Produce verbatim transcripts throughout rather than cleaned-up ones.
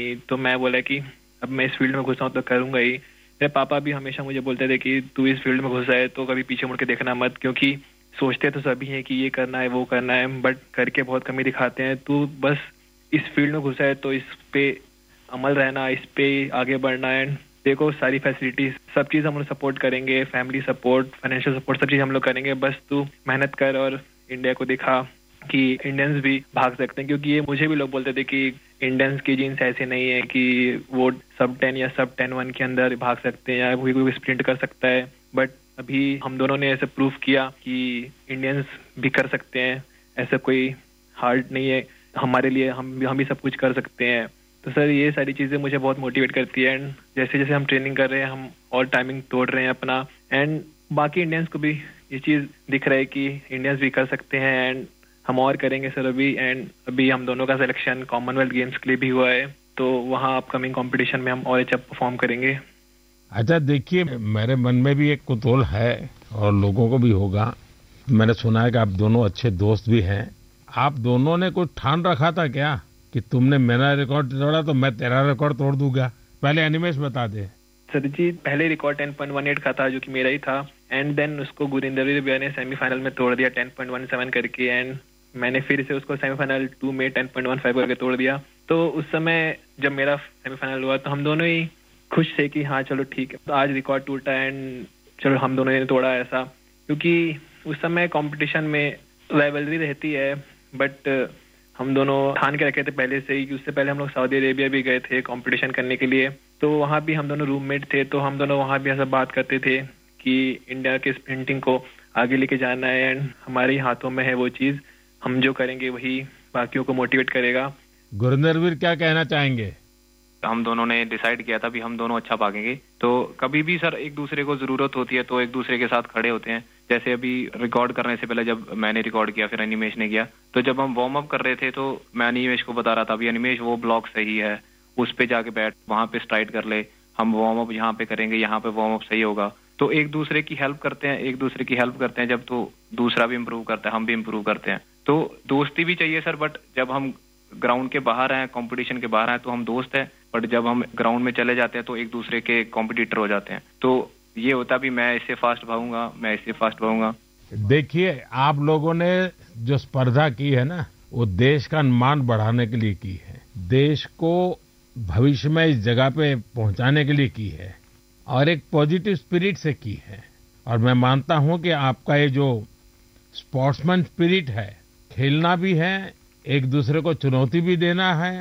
तो मैं बोला कि अब मैं इस फील्ड में घुसा हूँ तो करूंगा ही। मेरे पापा भी हमेशा मुझे बोलते थे कि तू इस फील्ड में घुसा है तो कभी पीछे मुड़ के देखना मत, क्योंकि सोचते तो सभी हैं कि ये करना है वो करना है, बट करके बहुत कमी दिखाते हैं। तू बस इस फील्ड में घुसा है तो इस पे अमल रहना, इस पे आगे बढ़ना है। देखो सारी फैसिलिटीज सब चीज हम लोग सपोर्ट करेंगे, फैमिली सपोर्ट, फाइनेंशियल सपोर्ट, सब चीज हम लोग करेंगे। बस तू मेहनत कर और इंडिया को दिखा कि इंडियंस भी भाग सकते हैं, क्योंकि ये मुझे भी लोग बोलते थे कि इंडियंस की जीन्स ऐसे नहीं है कि वो सब टेन या सब टेन वन के अंदर भाग सकते हैं या कोई कोई स्प्रिंट कर सकता है। बट अभी हम दोनों ने ऐसे प्रूफ किया कि इंडियंस भी कर सकते हैं, ऐसा कोई हार्ड नहीं है हमारे लिए, हम भी हम भी सब कुछ कर सकते हैं। तो सर ये सारी चीजें मुझे बहुत मोटिवेट करती है, एंड जैसे जैसे हम ट्रेनिंग कर रहे हैं हम और टाइमिंग तोड़ रहे हैं अपना, एंड बाकी इंडियंस को भी ये चीज दिख रहा है कि इंडियंस भी कर सकते हैं, एंड हम और करेंगे सर अभी। एंड अभी हम दोनों का सिलेक्शन कॉमनवेल्थ गेम्स के लिए भी हुआ है, तो वहाँ अपकमिंग कंपटीशन में हम और अच्छा परफॉर्म करेंगे। अच्छा देखिए, मेरे मन में भी एक कुतूहल है और लोगों को भी होगा। मैंने सुना है कि आप दोनों अच्छे दोस्त भी हैं। आप दोनों ने कुछ ठान रखा था क्या कि तुमने मेरा रिकॉर्ड तोड़ा तो मैं तेरा रिकॉर्ड तोड़ दूंगा? पहले अनिमेष बता दे। सर जी पहले record ten point one eight का था जो कि मेरा ही था, एंड देन उसको गुरिंदर भैया ने सेमीफाइनल में तोड़ दिया टेन पॉइंट वन सेवन करके, एंड मैंने फिर से उसको सेमीफाइनल टू में टेन पॉइंट वन फाइव करके तोड़ दिया। तो उस समय जब मेरा सेमीफाइनल हुआ तो हम दोनों ही खुश थे कि हाँ चलो ठीक है, तो आज रिकॉर्ड टूटा एंड चलो हम दोनों ने तोड़ा ऐसा, क्योंकि उस समय कंपटीशन में राइवलरी रहती है। बट हम दोनों ठान के रखे थे पहले से ही कि उससे पहले हम लोग सऊदी अरेबिया भी गए थे कंपटीशन करने के लिए, तो वहाँ भी हम दोनों रूममेट थे, तो हम दोनों वहाँ भी ऐसा बात करते थे कि इंडिया के स्प्रिंटिंग को आगे लेके जाना है, एंड हमारे ही हाथों में है वो चीज, हम जो करेंगे वही बाकियों को मोटिवेट करेगा। गुरिंदर क्या कहना चाहेंगे? हम दोनों ने डिसाइड किया था भी हम दोनों अच्छा भागेंगे, तो कभी भी सर एक दूसरे को जरूरत होती है तो एक दूसरे के साथ खड़े होते हैं। जैसे अभी रिकॉर्ड करने से पहले जब मैंने रिकॉर्ड किया फिर अनिमेश ने किया, तो जब हम वार्म अप कर रहे थे तो मैं अनिमेश को बता रहा था, अभी अनिमेश वो ब्लॉक सही है, उस पे जाके बैठ, वहां पे स्ट्राइड कर ले, हम वार्म अप यहाँ पे करेंगे, यहाँ पे वार्म अप सही होगा। तो एक दूसरे की हेल्प करते हैं, एक दूसरे की हेल्प करते हैं जब, तो दूसरा भी इम्प्रूव करता है, हम भी इम्प्रूव करते हैं। तो दोस्ती भी चाहिए सर, बट जब हम ग्राउंड के बाहर हैं, कंपटीशन के बाहर हैं, तो हम दोस्त हैं, बट जब हम ग्राउंड में चले जाते हैं तो एक दूसरे के कॉम्पिटिटर हो जाते हैं। तो ये होता भी मैं इससे फास्ट भागूंगा, मैं इससे फास्ट भागूंगा। देखिए आप लोगों ने जो स्पर्धा की है ना, वो देश का मान बढ़ाने के लिए की है, देश को भविष्य में इस जगह पे पहुंचाने के लिए की है, और एक पॉजिटिव स्पिरिट से की है। और मैं मानता हूं कि आपका ये जो स्पोर्ट्समैन स्पिरिट है, खेलना भी है, एक दूसरे को चुनौती भी देना है,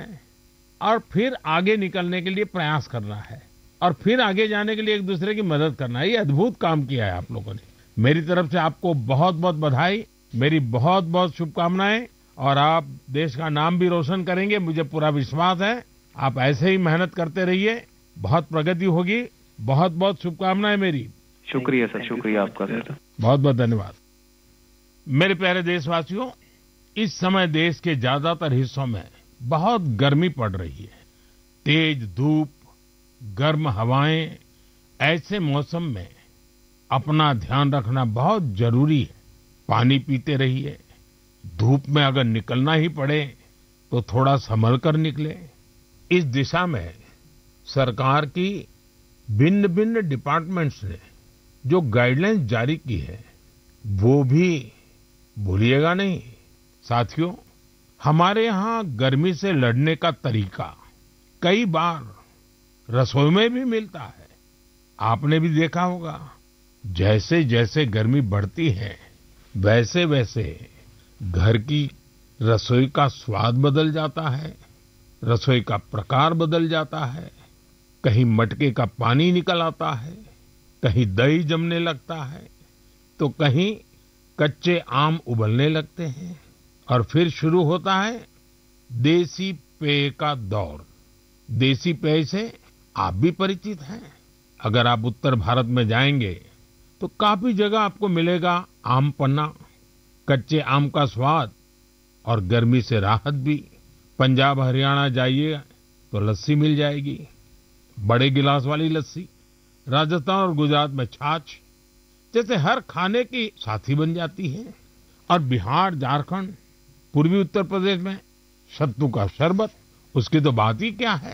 और फिर आगे निकलने के लिए प्रयास करना है, और फिर आगे जाने के लिए एक दूसरे की मदद करना है। ये अद्भुत काम किया है आप लोगों ने। मेरी तरफ से आपको बहुत बहुत बधाई, मेरी बहुत बहुत शुभकामनाएं, और आप देश का नाम भी रोशन करेंगे, मुझे पूरा विश्वास है। आप ऐसे ही मेहनत करते रहिए, बहुत प्रगति होगी। बहुत बहुत शुभकामनाएं मेरी। शुक्रिया सर, शुक्रिया आपका सर, बहुत बहुत धन्यवाद। मेरे प्यारे देशवासियों, इस समय देश के ज्यादातर हिस्सों में बहुत गर्मी पड़ रही है, तेज धूप, गर्म हवाएं। ऐसे मौसम में अपना ध्यान रखना बहुत जरूरी है। पानी पीते रहिए, धूप में अगर निकलना ही पड़े तो थोड़ा संभल कर निकले। इस दिशा में सरकार की भिन्न भिन्न डिपार्टमेंट्स ने जो गाइडलाइंस जारी की है वो भी भूलिएगा नहीं। साथियों, हमारे यहाँ गर्मी से लड़ने का तरीका कई बार रसोई में भी मिलता है। आपने भी देखा होगा, जैसे जैसे गर्मी बढ़ती है वैसे वैसे घर की रसोई का स्वाद बदल जाता है, रसोई का प्रकार बदल जाता है। कहीं मटके का पानी निकल आता है, कहीं दही जमने लगता है, तो कहीं कच्चे आम उबलने लगते हैं, और फिर शुरू होता है देसी पेय का दौर। देसी पेय से आप भी परिचित हैं। अगर आप उत्तर भारत में जाएंगे तो काफी जगह आपको मिलेगा आम पन्ना, कच्चे आम का स्वाद और गर्मी से राहत भी। पंजाब हरियाणा जाइए तो लस्सी मिल जाएगी, बड़े गिलास वाली लस्सी। राजस्थान और गुजरात में छाछ जैसे हर खाने की साथी बन जाती है। और बिहार, झारखंड, पूर्वी उत्तर प्रदेश में सत्तू का शरबत, उसकी तो बात ही क्या है।